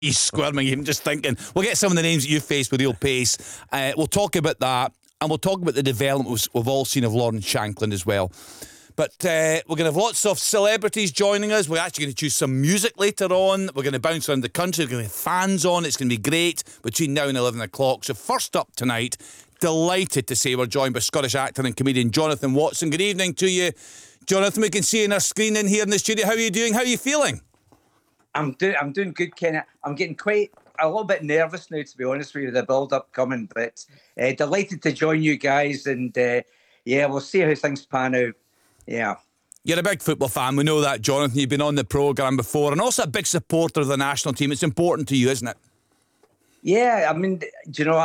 He's squirming even just thinking. We'll get some of the names that you faced with real pace. We'll talk about that, and we'll talk about the development we've all seen of Lawrence Shankland as well. But we're going to have lots of celebrities joining us. We're actually going to choose some music later on. We're going to bounce around the country. We're going to have fans on. It's going to be great between now and 11 o'clock. So first up tonight, delighted to say we're joined by Scottish actor and comedian Jonathan Watson. Good evening to you, Jonathan. We can see you in our screen in here in the studio. How are you doing? How are you feeling? I'm doing good, Ken. I'm getting quite a little bit nervous now, to be honest with you, the build-up coming. But delighted to join you guys. And we'll see how things pan out. Yeah. You're a big football fan. We know that, Jonathan. You've been on the programme before and also a big supporter of the national team. It's important to you, isn't it? Yeah, I mean, do you know,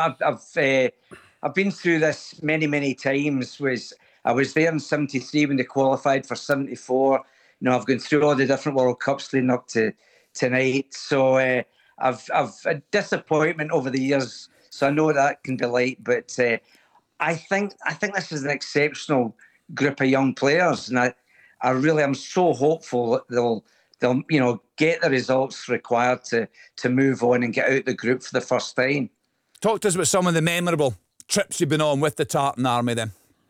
I've been through this many times. I was there in 73 when they qualified for 74. You know, I've gone through all the different World Cups leading up to tonight. So I've a disappointment over the years. So I know that can be late, but I think this is an exceptional group of young players, and I really am so hopeful that they'll get the results required to move on and get out the group for the first time. Talk to us about some of the memorable trips you've been on with the Tartan Army then.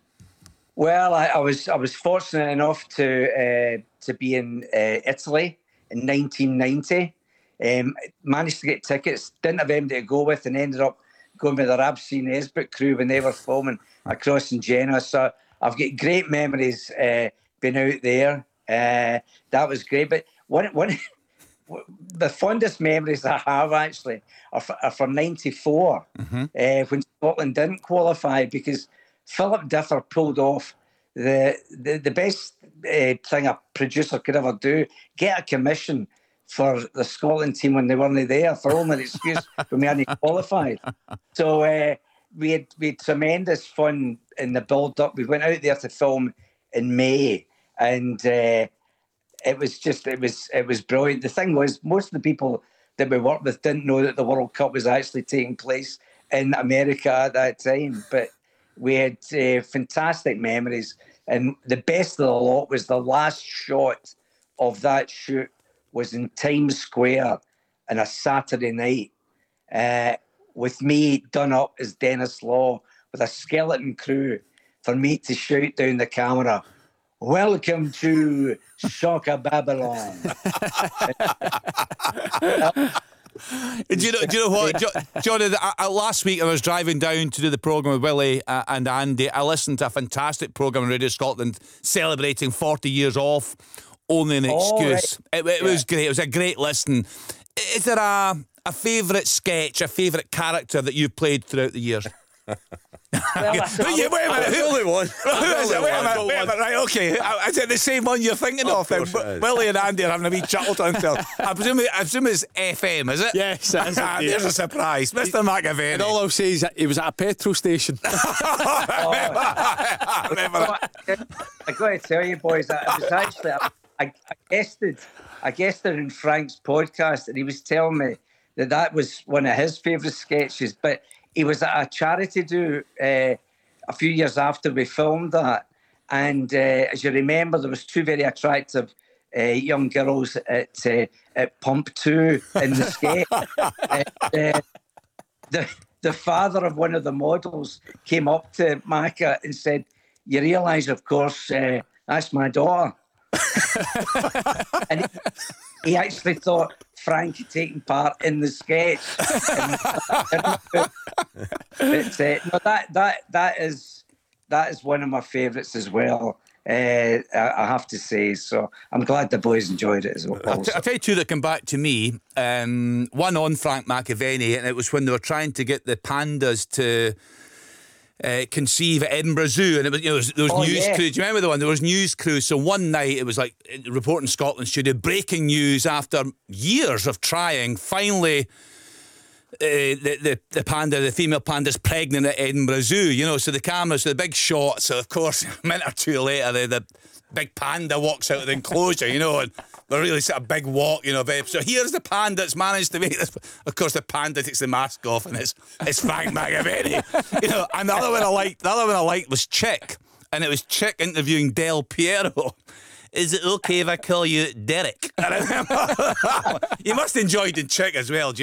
Well, I was fortunate enough to be in Italy in 1990. Managed to get tickets, didn't have anybody to go with, and ended up going with the Rabsy Nesbitt crew when they were filming across in Genoa. So I've got great memories being out there. That was great. But one the fondest memories I have actually are from 94, when Scotland didn't qualify, because Philip Differ pulled off the best thing a producer could ever do: get a commission for the Scotland team when they weren't there, for only an excuse when we hadn't qualified. So we had tremendous fun in the build-up. We went out there to film in May, and it was brilliant. The thing was, most of the people that we worked with didn't know that the World Cup was actually taking place in America at that time. But we had fantastic memories, and the best of the lot was the last shot of that shoot was in Times Square on a Saturday night, with me done up as Dennis Law with a skeleton crew for me to shout down the camera, "Welcome to Soccer Babylon." Do you know what, John? Last week I was driving down to do the programme with Willie and Andy. I listened to a fantastic programme on Radio Scotland celebrating 40 years off. Only an excuse. Right. It was great. It was a great listen. Is there a favourite sketch, a favourite character that you've played throughout the years? Wait a minute, who only one? Who is it? Wait a minute. Right, okay. Is it the same one you're thinking of? Willie and Andy are having a wee chuckle to themselves. I presume it's FM, is it? Yes, it is. There's a surprise. Mr. McAvaney. And all I'll say is that he was at a petrol station. I got to tell you, boys, I was actually... I guested in Frank's podcast, and he was telling me that was one of his favourite sketches. But he was at a charity do a few years after we filmed that, and as you remember, there was two very attractive young girls at Pump 2 in the sketch. The father of one of the models came up to Macca and said, "You realise, of course, that's my daughter." And he actually thought Frank had taken part in the sketch. But that is one of my favourites as well. I have to say, so I'm glad the boys enjoyed it as well. I'll tell you two that come back to me. One on Frank McAvaney, and it was when they were trying to get the pandas to conceive at Edinburgh Zoo, and it was there was news crew. Do you remember the one? There was news crew. So one night it was like reporting Scotland studio, breaking news after years of trying. Finally, the panda, the female panda's pregnant at Edinburgh Zoo. You know, so the cameras, so the big shot. So of course, a minute or two later, the big panda walks out of the enclosure. You know, and they're really sort of big walk. You know, so here's the panda that's managed to make this. Of course, the panda takes the mask off, and it's Frank McAvaney. You know, and the other one I liked was Chick, and it was Chick interviewing Del Piero. Is it okay if I call you Derek? You must enjoy the Chick as well, Jim.